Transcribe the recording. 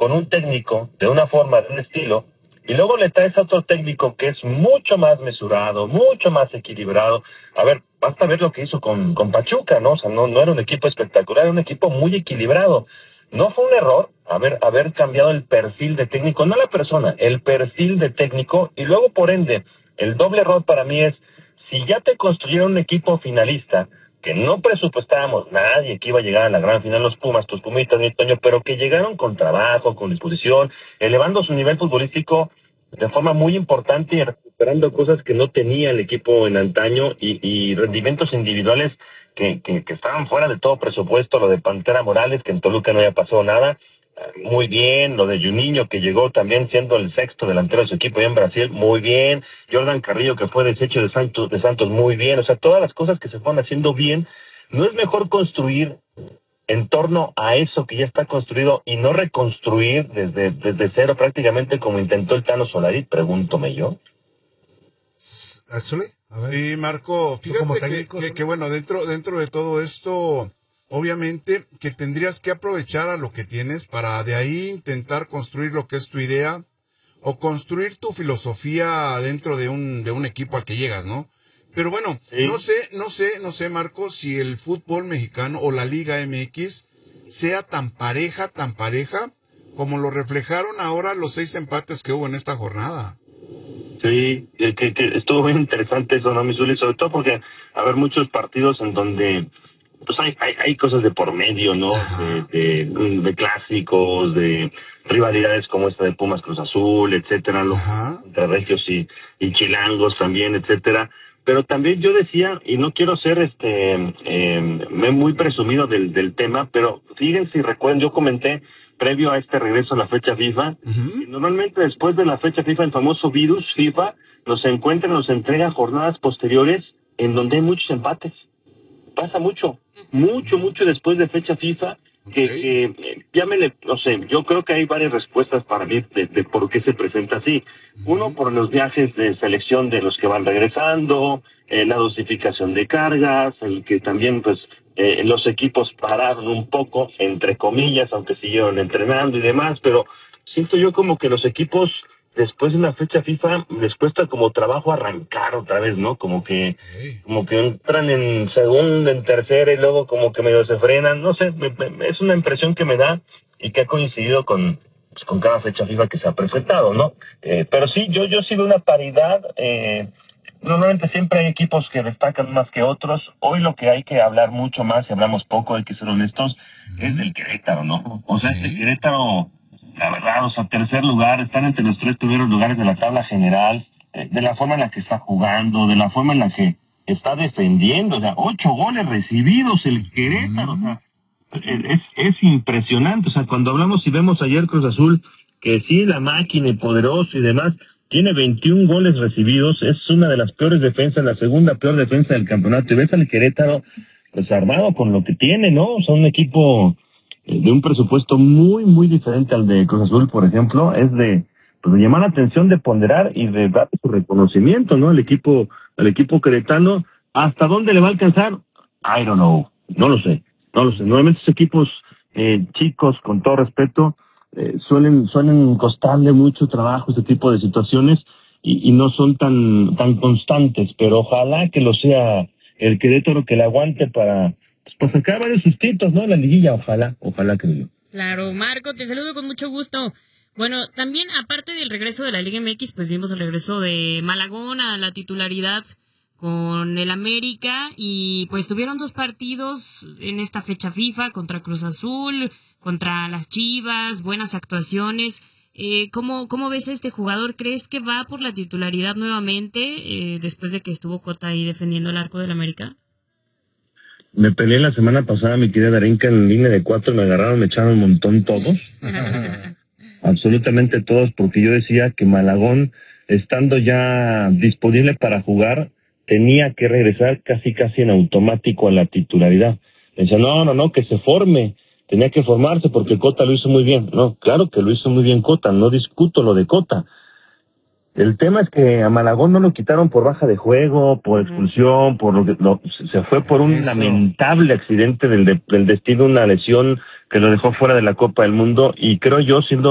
con un técnico de una forma, de un estilo, y luego le traes a otro técnico que es mucho más mesurado, mucho más equilibrado. A ver, basta ver lo que hizo con Pachuca, ¿no? O sea, no era un equipo espectacular, era un equipo muy equilibrado. No fue un error haber cambiado el perfil de técnico, no la persona, el perfil de técnico, y luego, por ende, el doble error para mí es, si ya te construyeron un equipo finalista, que no presupuestábamos nadie que iba a llegar a la gran final, los Pumas, tus Pumitas, mi Toño, pero que llegaron con trabajo, con disposición, elevando su nivel futbolístico de forma muy importante y recuperando cosas que no tenía el equipo en antaño y rendimientos individuales que estaban fuera de todo presupuesto, lo de Pantera Morales, que en Toluca no había pasado nada, muy bien, lo de Juninho, que llegó también siendo el sexto delantero de su equipo allá en Brasil, muy bien, Jordan Carrillo, que fue desecho de Santos, muy bien, o sea, todas las cosas que se fueron haciendo bien. ¿No es mejor construir en torno a eso que ya está construido y no reconstruir desde cero prácticamente como intentó el Tano Solari? Pregúntome yo. Actually, a ver. Sí, Marco, fíjate que bueno, dentro de todo esto, obviamente que tendrías que aprovechar a lo que tienes para de ahí intentar construir lo que es tu idea o construir tu filosofía dentro de un equipo al que llegas, ¿no? Pero bueno, sí. No sé, Marco, si el fútbol mexicano o la Liga MX sea tan pareja como lo reflejaron ahora los 6 empates que hubo en esta jornada. Sí, que estuvo bien interesante eso, ¿no, Misuli? Sobre todo porque haber muchos partidos en donde pues hay cosas de por medio, ¿no? De clásicos, de rivalidades como esta de Pumas Cruz Azul, etcétera, entre regios y chilangos también, etcétera. Pero también yo decía, y no quiero ser muy presumido del tema, pero fíjense y recuerden, yo comenté previo a este regreso a la fecha FIFA, y normalmente después de la fecha FIFA, el famoso virus FIFA nos entrega jornadas posteriores en donde hay muchos empates. Pasa mucho después de fecha FIFA, que llámele, no sé, yo creo que hay varias respuestas para mí de por qué se presenta así. Uno, por los viajes de selección de los que van regresando, la dosificación de cargas, el que también pues los equipos pararon un poco, entre comillas, aunque siguieron entrenando y demás, pero siento yo como que los equipos después de una fecha FIFA les cuesta como trabajo arrancar otra vez, ¿no? Como que entran en segunda, en tercera y luego como que medio se frenan, no sé, es una impresión que me da y que ha coincidido con cada fecha FIFA que se ha presentado, ¿no? Pero sí, yo sí veo una paridad. Normalmente siempre hay equipos que destacan más que otros. Hoy lo que hay que hablar mucho más, y hablamos poco, hay que ser honestos, es del Querétaro, ¿no? O sea, este Querétaro, la verdad, o sea, tercer lugar, están entre los 3 primeros lugares de la tabla general, de la forma en la que está jugando, de la forma en la que está defendiendo, o sea, 8 goles recibidos el Querétaro, o sea, es impresionante. O sea, cuando hablamos y vemos ayer Cruz Azul, que sí, la máquina y poderoso y demás, tiene 21 goles recibidos, es una de las peores defensas, la segunda peor defensa del campeonato, y ves al Querétaro pues armado con lo que tiene, ¿no? O sea, un equipo de un presupuesto muy, muy diferente al de Cruz Azul, por ejemplo, es de llamar la atención, de ponderar y de dar su reconocimiento, ¿no? Al equipo queretano. ¿Hasta dónde le va a alcanzar? I don't know, no lo sé. Normalmente esos equipos chicos, con todo respeto, suelen costarle mucho trabajo este tipo de situaciones y no son tan constantes, pero ojalá que lo sea el Querétaro, que le aguante para pues sacar varios sustitos, ¿no? La liguilla, ojalá creo yo. Claro, Marco, te saludo con mucho gusto. Bueno, también aparte del regreso de la Liga MX, pues vimos el regreso de Malagón a la titularidad con el América, y pues tuvieron 2 partidos en esta fecha FIFA contra Cruz Azul, contra las Chivas, buenas actuaciones. ¿Cómo ves a este jugador? ¿Crees que va por la titularidad nuevamente después de que estuvo Cota ahí defendiendo el arco del América? Me peleé la semana pasada, mi querida Darinka, en línea de 4, me agarraron, me echaron un montón todos. Absolutamente todos, porque yo decía que Malagón, estando ya disponible para jugar, tenía que regresar casi en automático a la titularidad. Decía, no, que se forme, tenía que formarse porque Cota lo hizo muy bien. No, claro que lo hizo muy bien Cota, no discuto lo de Cota. El tema es que a Malagón no lo quitaron por baja de juego, por expulsión, se fue por un lamentable accidente del destino, una lesión que lo dejó fuera de la Copa del Mundo, y creo yo, siendo